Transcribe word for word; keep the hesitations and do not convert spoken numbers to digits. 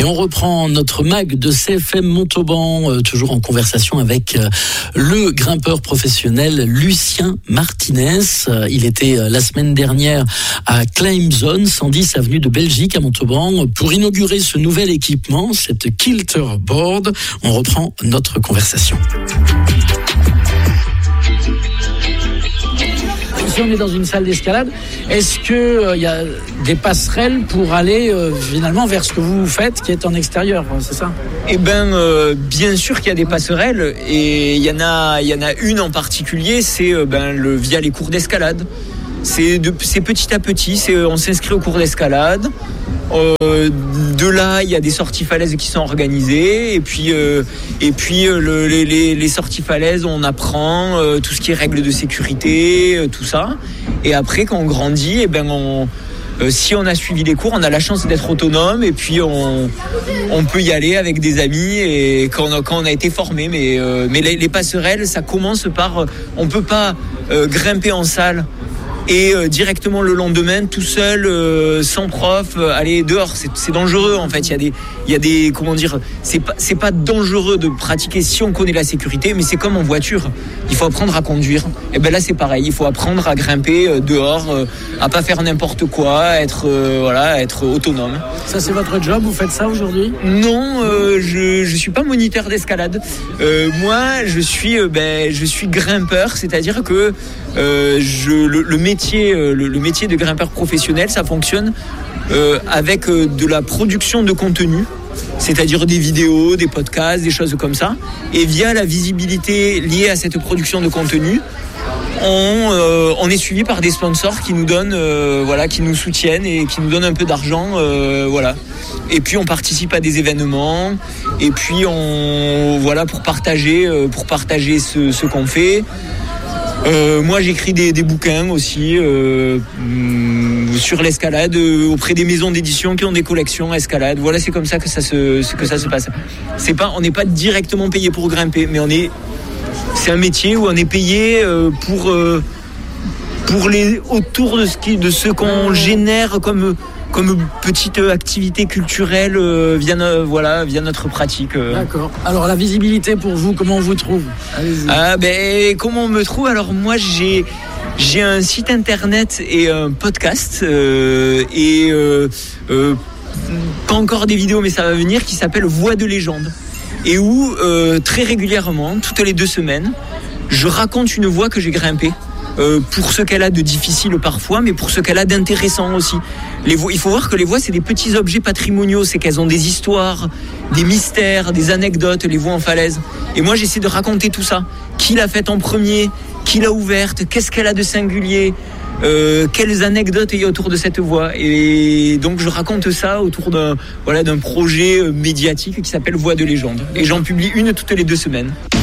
Et on reprend notre mag de C F M Montauban, euh, toujours en conversation avec euh, le grimpeur professionnel Lucien Martinez. Euh, il était euh, la semaine dernière à Climb Zone, cent dix avenue de Belgique à Montauban, pour inaugurer ce nouvel équipement, cette Kilter Board. On reprend notre conversation. Si on est dans une salle d'escalade, est-ce qu'il euh, y a des passerelles pour aller euh, finalement vers ce que vous faites qui est en extérieur, c'est ça ? Eh bien, euh, bien sûr qu'il y a des passerelles, et il y en a, il y en a une en particulier, c'est euh, ben, le, via les cours d'escalade. C'est, de, c'est petit à petit, c'est, on s'inscrit aux cours d'escalade. Euh, de là, il y a des sorties falaises qui sont organisées, et puis, euh, et puis euh, le, les, les sorties falaises, on apprend euh, tout ce qui est règles de sécurité, euh, tout ça. Et après, quand on grandit, eh ben on, euh, si on a suivi les cours, on a la chance d'être autonome, et puis on, on peut y aller avec des amis et quand on a, quand on a été formé. Mais, euh, mais les, les passerelles, ça commence par, on peut pas euh, grimper en salle et euh, directement le lendemain tout seul euh, sans prof euh, aller dehors, c'est, c'est dangereux en fait. Il y a des il y a des comment dire, c'est pas c'est pas dangereux de pratiquer si on connaît la sécurité, mais c'est comme en voiture, il faut apprendre à conduire. Et ben là c'est pareil, il faut apprendre à grimper euh, dehors, euh, à pas faire n'importe quoi, être euh, voilà, être autonome. Ça c'est votre job, vous faites ça aujourd'hui ? Non, euh, je je suis pas moniteur d'escalade. Euh, moi je suis euh, ben je suis grimpeur, c'est-à-dire que euh, je le, le métier le, le métier de grimpeur professionnel, ça fonctionne euh, avec euh, de la production de contenu, c'est-à-dire des vidéos, des podcasts, des choses comme ça, et via la visibilité liée à cette production de contenu, on, euh, on est suivi par des sponsors qui nous donnent euh, voilà, qui nous soutiennent et qui nous donnent un peu d'argent, euh, voilà. Et puis on participe à des événements, et puis on voilà pour partager euh, pour partager ce, ce qu'on fait. Euh, moi j'écris des, des bouquins aussi euh, sur l'escalade euh, auprès des maisons d'édition qui ont des collections escalade. Voilà, c'est comme ça que ça se que ça se passe. C'est pas, on n'est pas directement payé pour grimper, mais on est, c'est un métier où on est payé euh, pour euh, pour les autour de ce qui de ce qu'on génère comme comme petite activité culturelle euh, via, no, voilà, via notre pratique. Euh. D'accord. Alors la visibilité pour vous, comment on vous trouve ? Allez-y. Ah ben comment on me trouve ? Alors moi j'ai j'ai un site internet et un podcast euh, et euh, euh, pas encore des vidéos mais ça va venir, qui s'appelle Voix de légende, et où euh, très régulièrement, toutes les deux semaines, je raconte une voie que j'ai grimpée. Euh, pour ce qu'elle a de difficile parfois, mais pour ce qu'elle a d'intéressant aussi. Les voies, il faut voir que les voies, c'est des petits objets patrimoniaux, c'est qu'elles ont des histoires, des mystères, des anecdotes, les voies en falaise. Et moi, j'essaie de raconter tout ça. Qui l'a faite en premier ? Qui l'a ouverte ? Qu'est-ce qu'elle a de singulier ? Euh, quelles anecdotes il y a autour de cette voie ? Et donc, je raconte ça autour d'un, voilà, d'un projet médiatique qui s'appelle Voix de légende. Et j'en publie une toutes les deux semaines.